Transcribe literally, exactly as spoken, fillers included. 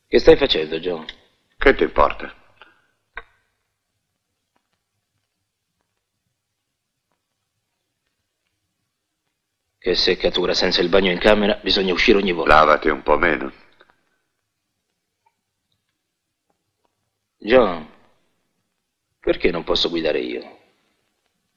Che stai facendo, John? Che ti importa? Che seccatura, senza il bagno in camera bisogna uscire ogni volta. Lavati un po' meno. John, perché non posso guidare io?